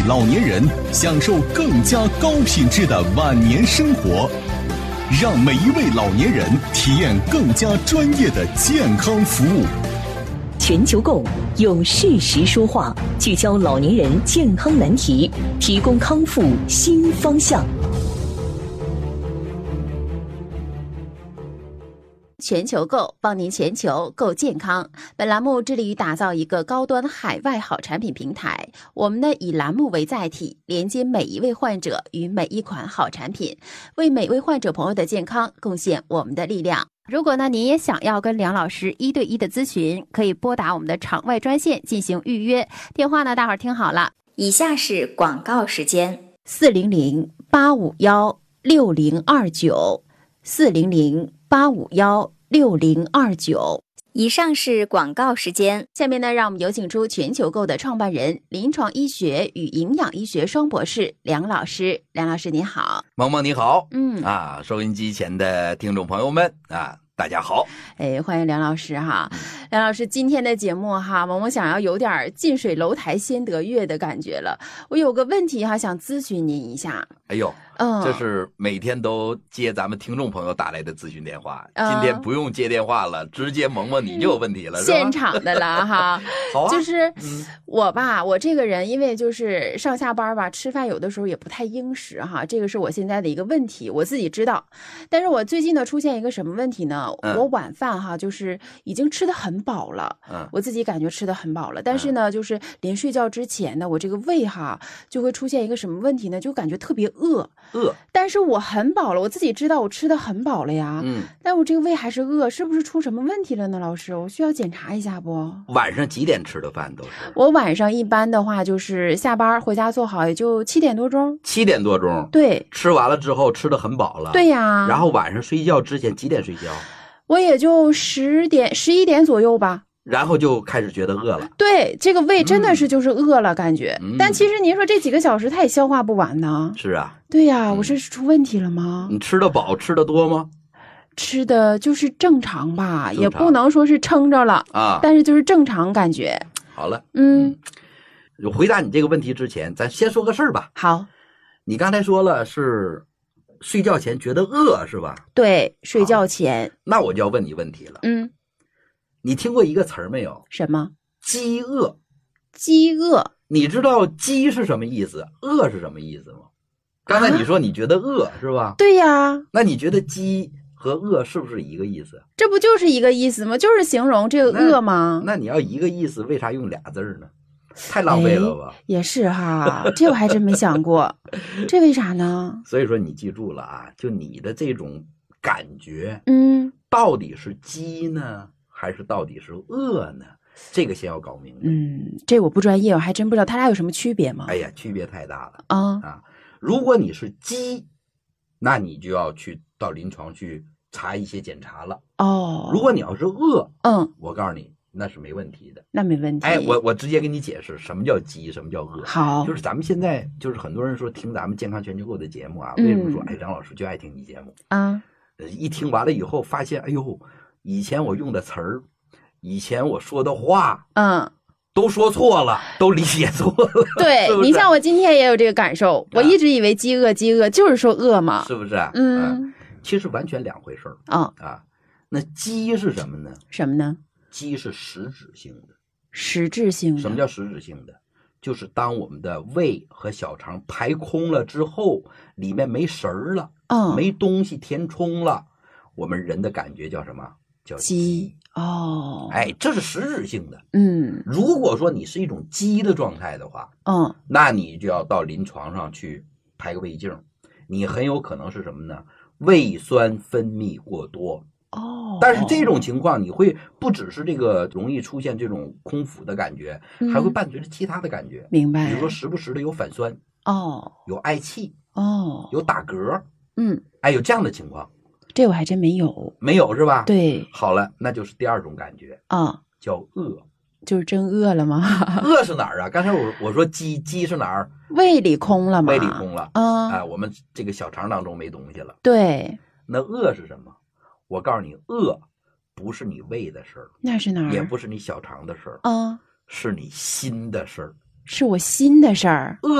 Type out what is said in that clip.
老年人享受更加高品质的晚年生活，让每一位老年人体验更加专业的健康服务。 全球购用事实说话，聚焦老年人健康难题，提供康复新方向。 全球购帮您全球购健康。本栏目致力于打造一个高端海外好产品平台，我们呢以栏目为载体，连接每一位患者与每一款好产品，为每位患者朋友的健康贡献我们的力量。如果呢您也想要跟梁老师1对1的咨询，可以拨打我们的场外专线进行预约，电话呢大伙儿听好了， 以下是广告时间 ：400-851-6029，400-851-6029。 以上是广告时间。 下面呢，让我们有请出全球购的创办人、临床医学与营养医学双博士梁老师。梁老师您好。 萌萌你好。收音机前的听众朋友们大家好。 欢迎梁老师哈。梁老师，今天的节目哈，萌萌想要有点近水楼台先得月的感觉了。我有个问题哈，想咨询您一下。这是每天都接咱们听众朋友打来的咨询电话，今天不用接电话了，直接萌萌你就有问题了，是吧？ 现场的了哈。 好啊。 就是我吧，我这个人因为就是上下班吧，吃饭有的时候也不太应时哈，这个是我现在的一个问题，我自己知道。但是我最近呢出现一个什么问题呢？我晚饭哈就是已经吃得很饱了，我自己感觉吃得很饱了，但是呢就是临睡觉之前呢，我这个胃哈就会出现一个什么问题呢？就感觉特别饿，但是我很饱了，我自己知道我吃得很饱了呀，但我这个胃还是饿，是不是出什么问题了呢？老师，我需要检查一下不？ 晚上几点吃的饭都是？ 我晚上一般的话就是下班回家做好也就7点多钟。 7点多钟？对。吃完了之后吃得很饱了？ 对呀。 然后晚上睡觉之前几点睡觉？ 我也就10点11点左右吧。 然后就开始觉得饿了。对， 这个胃真的是就是饿了感觉。但其实您说这几个小时它也消化不完呢。 是啊。 对呀，我是出问题了吗？ 你吃得饱吃得多吗？ 吃的就是正常吧，也不能说是撑着了但是就是正常感觉。 好了。回答你这个问题之前，咱先说个事儿吧。 好。 你刚才说了是睡觉前觉得饿是吧？ 对，睡觉前。 那我就要问你问题了。你听过一个词儿没有？ 什么？ 饥饿。 饥饿。 你知道饥是什么意思，饿是什么意思吗？刚才你说你觉得饿是吧？ 对呀。 那你觉得饥和饿是不是一个意思？ 这不就是一个意思吗？就是形容这个饿吗？ 那你要一个意思，为啥用俩字呢？太浪费了吧。 也是哈，这我还真没想过。这为啥呢？ 所以说你记住了啊，就你的这种感觉到底是饥呢还是到底是饿呢？这个先要搞明白。 这我不专业，我还真不知道他俩有什么区别吗？ 哎呀，区别太大了如果你是饥，那你就要去到临床去查一些检查了。如果你要是饿，我告诉你那是没问题的。 那没问题。 我直接给你解释什么叫饥，什么叫饿。 好。 就是咱们现在就是很多人说听咱们健康全球购的节目啊，为什么说梁老师就爱听你节目一听完了以后发现，哎呦，以前我用的词儿，以前我说的话都说错了，都理解错了。 对，是不是？你像我今天也有这个感受，我一直以为饥饿就是说饿嘛， 是不是？其实完全两回事那饥是什么呢？ 什么呢？ 饥是实质性的。 实质性的。 什么叫实质性的？就是当我们的胃和小肠排空了之后，里面没食儿了，没东西填充了，我们人的感觉叫什么？叫饥。这是实质性的。如果说你是一种饥的状态的话，那你就要到临床上去拍个胃镜，你很有可能是什么呢？胃酸分泌过多。但是这种情况你会不只是这个容易出现这种空腹的感觉，还会伴随着其他的感觉。 明白。 比如说时不时的有反酸，有嗳气，有打嗝，有这样的情况。 这我还真没有。 没有是吧？ 对。 好了，那就是第二种感觉叫饿。 就是真饿了吗？ 饿是哪儿啊？刚才我说饥是哪儿？ 胃里空了吗？ 胃里空了。我们这个小肠当中没东西了。 对。 那饿是什么？我告诉你，饿不是你胃的事儿， 那是哪儿？ 也不是你小肠的事儿，是你心的事儿， 是我心的事儿。